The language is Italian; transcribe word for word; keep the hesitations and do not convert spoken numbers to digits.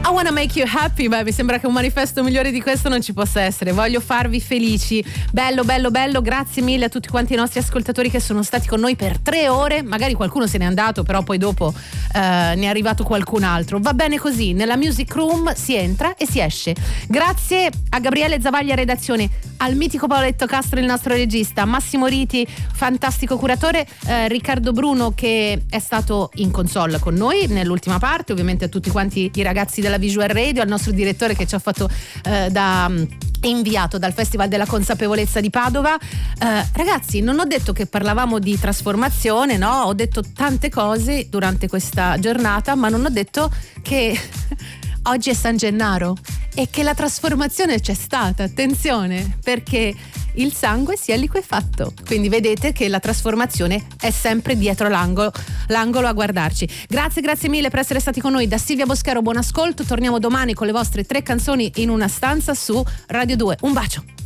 I wanna make you happy. Beh, mi sembra che un manifesto migliore di questo non ci possa essere. Voglio farvi felici. Bello, bello, bello. Grazie mille a tutti quanti i nostri ascoltatori che sono stati con noi per tre ore. Magari qualcuno se n'è andato, però poi dopo eh, ne è arrivato qualcun altro. Va bene così. Nella Music Room si entra e si esce. Grazie a Gabriele Zavaglia redazione, al mitico Paoletto Castro il nostro regista, Massimo Riti fantastico curatore, eh, Riccardo Bruno che è stato in console con noi nell'ultima parte, ovviamente a tutti quanti i ragazzi della Visual Radio, al nostro direttore che ci ha fatto eh, da inviato dal Festival della Consapevolezza di Padova. Eh, ragazzi, non ho detto che parlavamo di trasformazione, no? Ho detto tante cose durante questa giornata, ma non ho detto che oggi è San Gennaro e che la trasformazione c'è stata, attenzione, perché il sangue si è liquefatto, quindi vedete che la trasformazione è sempre dietro l'angolo, l'angolo a guardarci. Grazie, grazie mille per essere stati con noi. Da Silvia Boschero buon ascolto, torniamo domani con le vostre tre canzoni in una stanza su Radio due. Un bacio.